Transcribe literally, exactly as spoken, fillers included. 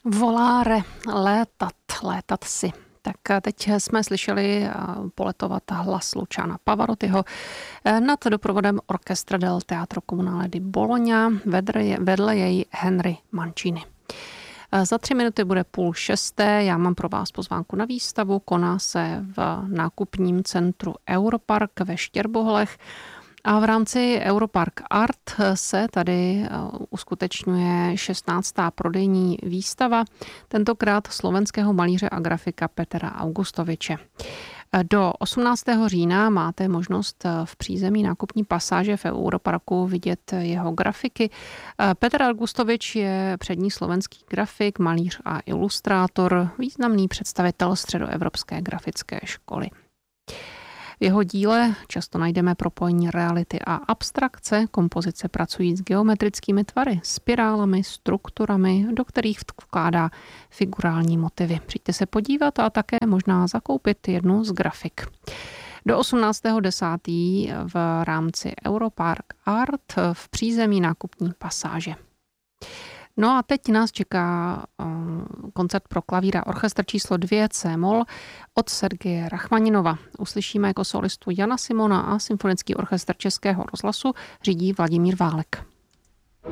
Volare, létat, létat si. Tak teď jsme slyšeli poletovat hlas Luciana Pavarottiho nad doprovodem Orchestra del Teatro Comunale di Bologna, vedle jej Henry Mancini. Za tři minuty bude půl šesté, já mám pro vás pozvánku na výstavu, koná se v nákupním centru Europark ve Štěrbohlech. A v rámci Europark Art se tady uskutečňuje šestnáctá prodejní výstava, tentokrát slovenského malíře a grafika Petra Augustoviče. Do osmnáctého října máte možnost v přízemí nákupní pasáže v Europarku vidět jeho grafiky. Petr Augustovič je přední slovenský grafik, malíř a ilustrátor, významný představitel středoevropské grafické školy. V jeho díle často najdeme propojení reality a abstrakce, kompozice pracují s geometrickými tvary, spirálami, strukturami, do kterých vkládá figurální motivy. Přijďte se podívat a také možná zakoupit jednu z grafik. Do osmnáctého desátého v rámci Europark Art v přízemí nákupní pasáže. No a teď nás čeká koncert pro klavír a orchestr číslo dvě C-moll od Sergeje Rachmaninova. Uslyšíme jako solistu Jana Simona a Symfonický orchestr Českého rozhlasu řídí Vladimír Válek.